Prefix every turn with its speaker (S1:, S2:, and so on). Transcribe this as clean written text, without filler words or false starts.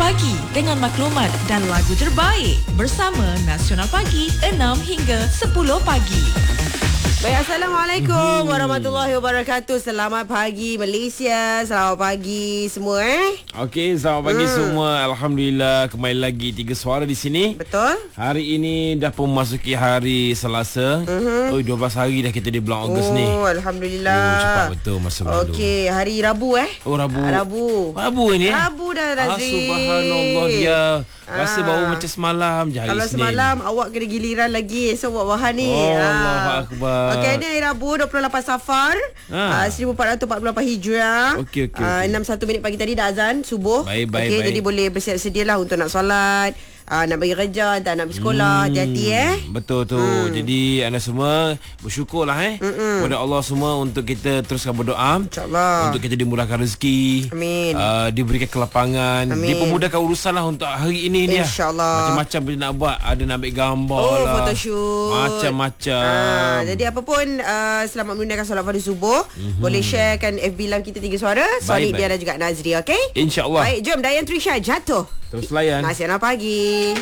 S1: Pagi dengan maklumat dan lagu terbaik bersama Nasional Pagi 6 hingga 10 pagi.
S2: Baik, Assalamualaikum warahmatullahi wabarakatuh. Selamat pagi Malaysia. Selamat pagi semua
S3: Okey, selamat pagi semua. Alhamdulillah kembali lagi Tiga Suara di sini.
S2: Betul.
S3: Hari ini dah pun memasuki hari Selasa. 12 hari dah kita di bulan Ogos ni.
S2: Alhamdulillah.
S3: Cepat betul masa berlalu.
S2: Okey, hari Rabu
S3: Oh, Rabu.
S2: Rabu
S3: ini
S2: Rabu dah Nazri.
S3: Subhanallah dia. Rasa baru macam semalam je hari
S2: Kalau
S3: Isnin.
S2: semalam awak kena giliran lagi esok buat bahan ni.
S3: Allahu Akbar.
S2: Okey, ini hari Rabu 28 Safar 1448 Hijrah.
S3: Okey.
S2: 6:01 minit pagi tadi dah azan subuh.
S3: Baik.
S2: Jadi boleh bersiap sedialah untuk nak solat, nak bagi kerja, tak nak pergi sekolah. Hati-hati
S3: Betul tu. Jadi anda semua bersyukurlah kepada Allah semua untuk kita teruskan berdoa.
S2: InsyaAllah.
S3: Untuk kita dimudahkan rezeki.
S2: Amin.
S3: Diberikan kelapangan.
S2: Amin.
S3: Dipermudahkan urusan lah untuk hari ini ni.
S2: InsyaAllah.
S3: Macam-macam boleh nak buat. Ada nak ambil gambar lah.
S2: Photoshoot.
S3: Macam-macam.
S2: Jadi apa pun, selamat menunaikan solat fardu subuh. Boleh sharekan FB Live kita Tiga Suara. Sonic dia dan juga Nazri, okey?
S3: InsyaAllah.
S2: Baik, jom Dayan Trisha jatuh.
S3: Terus layan.
S2: Nasional Pagi.